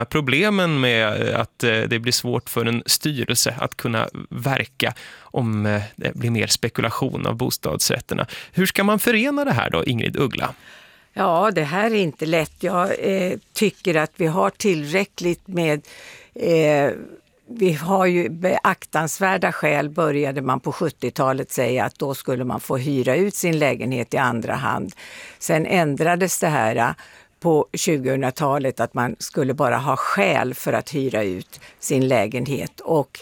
problemen med att det blir svårt för en styrelse att kunna verka om det blir mer spekulation av bostadsrätterna. Hur ska man förena det här då, Ingrid Uggla? Ja, det här är inte lätt. Jag tycker att vi har tillräckligt med... Vi har ju beaktansvärda skäl, började man på 70-talet säga att då skulle man få hyra ut sin lägenhet i andra hand. Sen ändrades det här på 2000-talet att man skulle bara ha skäl för att hyra ut sin lägenhet. Och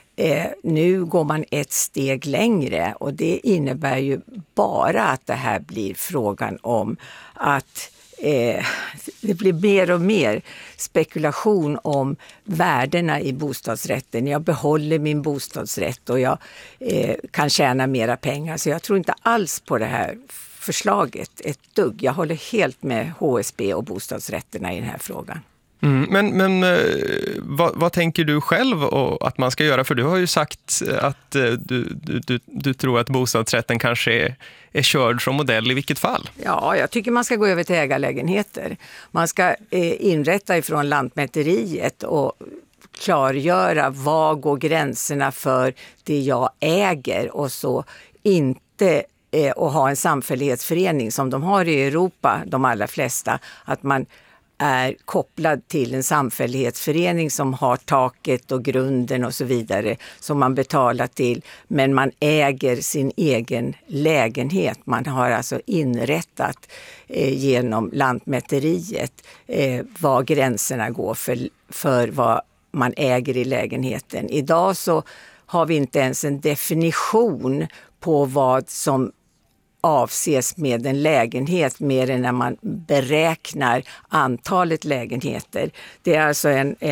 nu går man ett steg längre och det innebär ju bara att det här blir frågan om att det blir mer och mer spekulation om värdena i bostadsrätten. Jag behåller min bostadsrätt och jag kan tjäna mera pengar. Så jag tror inte alls på det här förslaget ett dugg. Jag håller helt med HSB och bostadsrätterna i den här frågan. Men vad tänker du själv att man ska göra? För du har ju sagt att du tror att bostadsrätten kanske är körd som modell i vilket fall. Ja, jag tycker man ska gå över till ägarlägenheter. Man ska inrätta ifrån Lantmäteriet och klargöra var går gränserna för det jag äger och så inte och ha en samfällighetsförening som de har i Europa, de allra flesta, att man är kopplad till en samfällighetsförening som har taket och grunden och så vidare som man betalar till, men man äger sin egen lägenhet. Man har alltså inrättat genom Lantmäteriet var gränserna går för vad man äger i lägenheten. Idag så har vi inte ens en definition på vad som avses med en lägenhet mer än när man beräknar antalet lägenheter. Det är alltså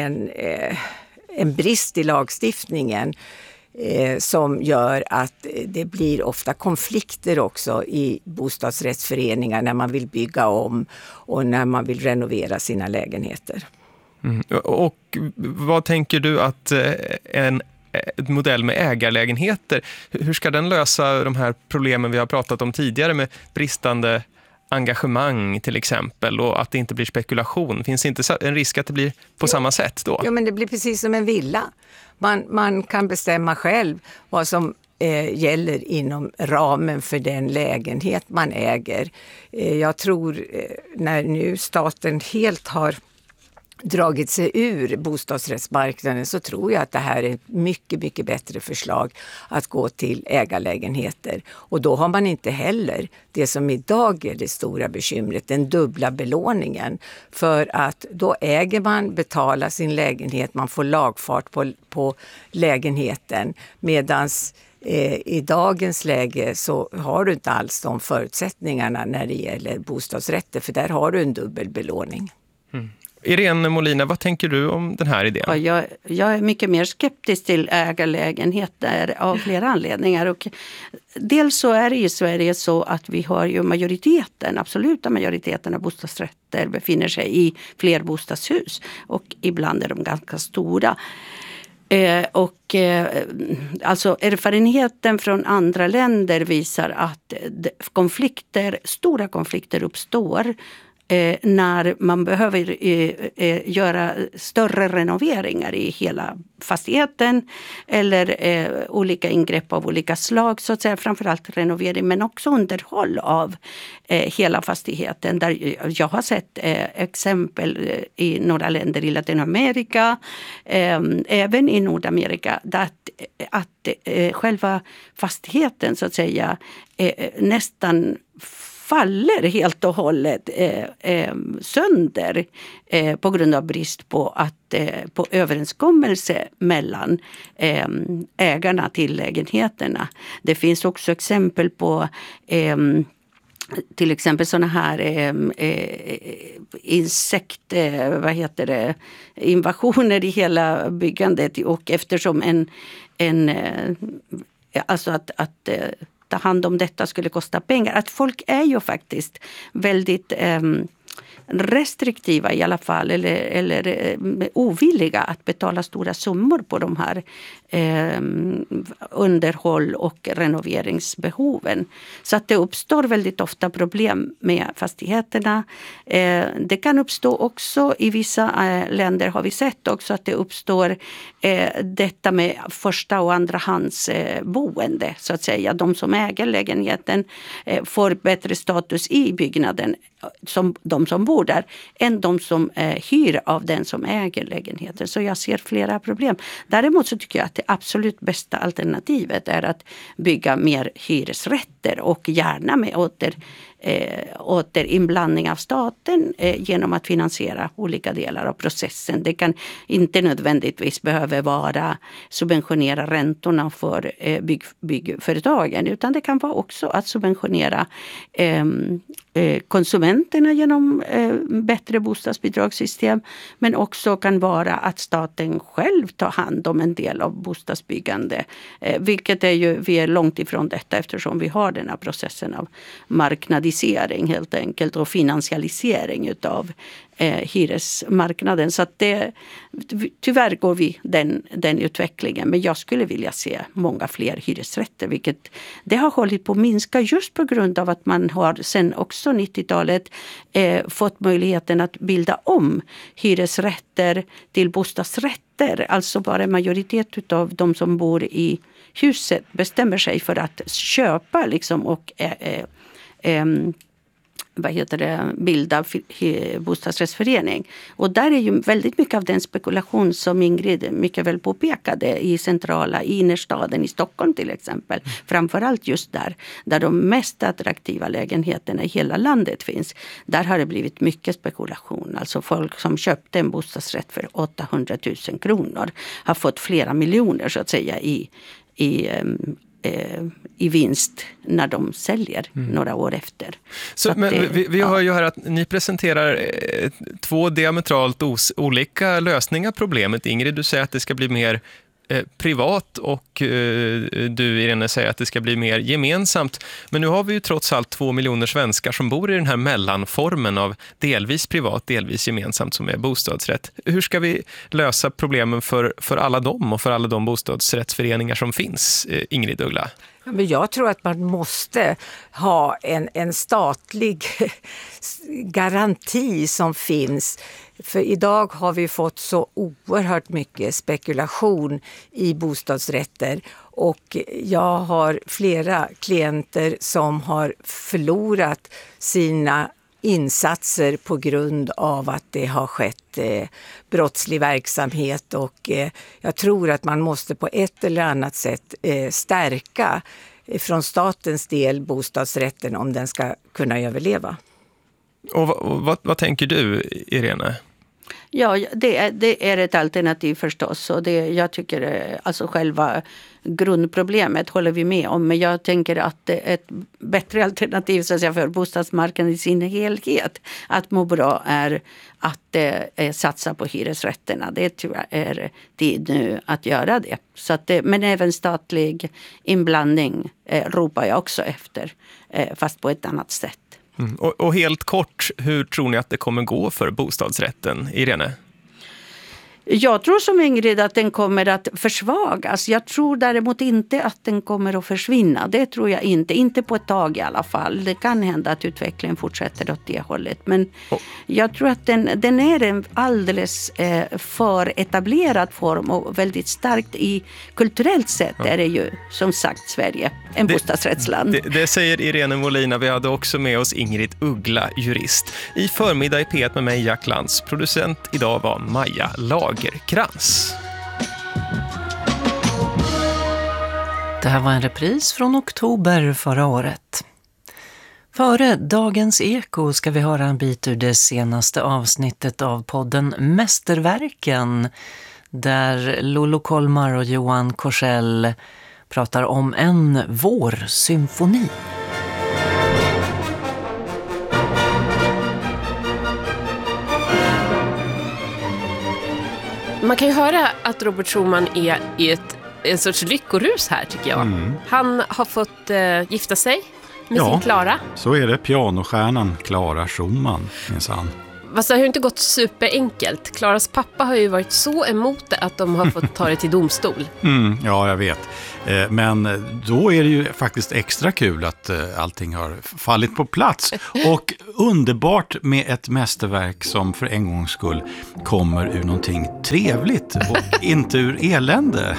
en brist i lagstiftningen som gör att det blir ofta konflikter också i bostadsrättsföreningar när man vill bygga om och när man vill renovera sina lägenheter. Och vad tänker du att en modell med ägarlägenheter, hur ska den lösa de här problemen vi har pratat om tidigare med bristande engagemang till exempel och att det inte blir spekulation? Finns det inte en risk att det blir på samma sätt då? Ja, men det blir precis som en villa. Man kan bestämma själv vad som gäller inom ramen för den lägenhet man äger. Jag tror när nu staten helt har dragit sig ur bostadsrättsmarknaden så tror jag att det här är ett mycket, mycket bättre förslag att gå till ägarlägenheter. Och då har man inte heller det som idag är det stora bekymret, den dubbla belåningen. För att då äger man, betalar sin lägenhet, man får lagfart på lägenheten. Medans i dagens läge så har du inte alls de förutsättningarna när det gäller bostadsrätter, för där har du en dubbel belåning. Irene Molina, vad tänker du om den här idén? Ja, jag är mycket mer skeptisk till ägarlägenheter av flera anledningar. Och dels så är det i Sverige så att vi har ju absoluta majoriteten av bostadsrätter befinner sig i flerbostadshus. Och ibland är de ganska stora. Alltså erfarenheten från andra länder visar att stora konflikter uppstår när man behöver göra större renoveringar i hela fastigheten eller olika ingrepp av olika slag, så att säga, framförallt renovering men också underhåll av hela fastigheten. Där jag har sett exempel i några länder i Latinamerika, även i Nordamerika, där att själva fastigheten så att säga nästan faller helt och hållet sönder på grund av brist på överenskommelse mellan ägarna till lägenheterna. Det finns också exempel på till exempel sådana här invasioner i hela byggandet, och eftersom alltså att ta hand om detta skulle kosta pengar. Att folk är ju faktiskt väldigt restriktiva i alla fall eller ovilliga att betala stora summor på de här underhåll och renoveringsbehoven. Så att det uppstår väldigt ofta problem med fastigheterna. Det kan uppstå också i vissa länder, har vi sett också, att det uppstår detta med första och andra hands boende, så att säga. De som äger lägenheten får bättre status i byggnaden, som de som bor där, än de som hyr av den som äger lägenheten. Så jag ser flera problem. Däremot så tycker jag att det absolut bästa alternativet är att bygga mer hyresrätter och gärna med återinblandning av staten genom att finansiera olika delar av processen. Det kan inte nödvändigtvis behöva vara subventionera räntorna för byggföretagen, utan det kan vara också att subventionera konsumenterna genom bättre bostadsbidragssystem, men också kan vara att staten själv tar hand om en del av bostadsbyggande, vilket är ju, vi är långt ifrån detta eftersom vi har den här processen av marknadisering helt enkelt och finansialisering utav hyresmarknaden. Så att tyvärr går vi den utvecklingen, men jag skulle vilja se många fler hyresrätter, vilket det har hållit på att minska just på grund av att man har sen också 90-talet fått möjligheten att bilda om hyresrätter till bostadsrätter. Alltså bara en majoritet av de som bor i huset bestämmer sig för att köpa liksom och bilda bostadsrättsförening. Och där är ju väldigt mycket av den spekulation som Ingrid mycket väl påpekade i innerstaden i Stockholm till exempel. Framförallt just där de mest attraktiva lägenheterna i hela landet finns. Där har det blivit mycket spekulation. Alltså folk som köpte en bostadsrätt för 800 000 kronor har fått flera miljoner så att säga i vinst när de säljer några år efter. Så men vi hör ju här att ni presenterar två diametralt olika lösningar på problemet. Ingrid, du säger att det ska bli mer privat och du, Irene, säger att det ska bli mer gemensamt. Men nu har vi ju trots allt 2 miljoner svenskar som bor i den här mellanformen av delvis privat, delvis gemensamt som är bostadsrätt. Hur ska vi lösa problemen för alla dem och för alla de bostadsrättsföreningar som finns, Ingrid Uggla? Ja, men jag tror att man måste ha en statlig garanti som finns. För idag har vi fått så oerhört mycket spekulation i bostadsrätter och jag har flera klienter som har förlorat sina insatser på grund av att det har skett brottslig verksamhet och jag tror att man måste på ett eller annat sätt stärka från statens del bostadsrätten om den ska kunna överleva. Och vad tänker du, Irene? Ja, det är ett alternativ förstås och jag tycker alltså själva grundproblemet håller vi med om, men jag tänker att ett bättre alternativ så att säga, för bostadsmarknaden i sin helhet att må bra är att satsa på hyresrätterna. Det tror jag är tid nu att göra det. Så att men även statlig inblandning ropar jag också efter, fast på ett annat sätt. Och helt kort, hur tror ni att det kommer gå för bostadsrätten, Irene? Jag tror som Ingrid att den kommer att försvagas. Jag tror däremot inte att den kommer att försvinna. Det tror jag inte. Inte på ett tag i alla fall. Det kan hända att utvecklingen fortsätter åt det hållet. Men jag tror att den är en alldeles för etablerad form och väldigt starkt i kulturellt sätt är det ju som sagt Sverige en bostadsrättsland. Det säger Irene Molina. Vi hade också med oss Ingrid Uggla, jurist. I förmiddag i P1 med mig, Jack Lantz. Producent idag var Maja Lagerkrans. Det här var en repris från oktober förra året. Före Dagens Eko ska vi höra en bit ur det senaste avsnittet av podden Mästerverken, där Lolo Kolmar och Johan Korsell pratar om en vårsymfoni. Man kan ju höra att Robert Schumann är i en sorts lyckorus här, tycker jag. Han har fått gifta sig med sin Klara. Så är det, pianostjärnan Klara Schumann, minns han. Fast det har ju inte gått superenkelt. Klaras pappa har ju varit så emot det att de har fått ta det till domstol. Ja, jag vet. Men då är det ju faktiskt extra kul att allting har fallit på plats. Och underbart med ett mästerverk som för en gångs skull kommer ur någonting trevligt och inte ur elände.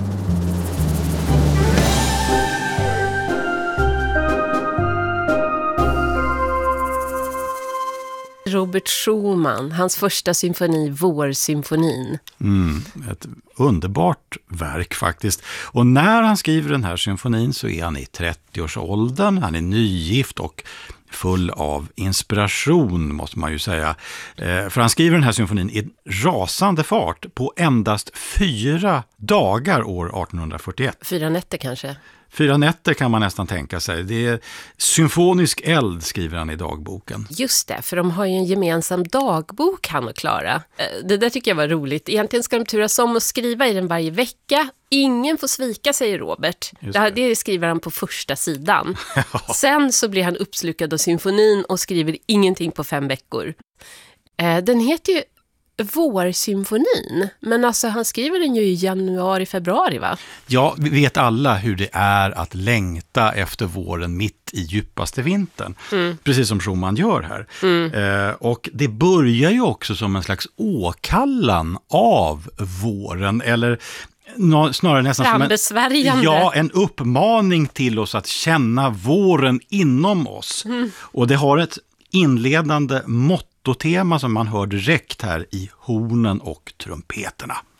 Robert Schumann, hans första symfoni, Vårsymfonin. Ett underbart verk faktiskt. Och när han skriver den här symfonin så är han i 30-årsåldern, han är nygift och full av inspiration måste man ju säga. För han skriver den här symfonin i rasande fart på endast 4 dagar år 1841. 4 nätter kanske? 4 nätter kan man nästan tänka sig. Det är symfonisk eld, skriver han i dagboken. Just det, för de har ju en gemensam dagbok, han och Klara. Det där tycker jag var roligt. Egentligen ska de turas om och skriva i den varje vecka. Ingen får svika, säger Robert. Det skriver han på första sidan. Sen så blir han uppslukad av symfonin och skriver ingenting på 5 veckor. Den heter ju Vårsymfonin, men alltså han skriver den ju i januari, februari, va? Ja, vi vet alla hur det är att längta efter våren mitt i djupaste vintern. Precis som Schumann gör här. Och det börjar ju också som en slags åkallan av våren, eller snarare nästan som en uppmaning till oss att känna våren inom oss. Och det har ett inledande tema som man hör direkt här i hornen och trumpeterna.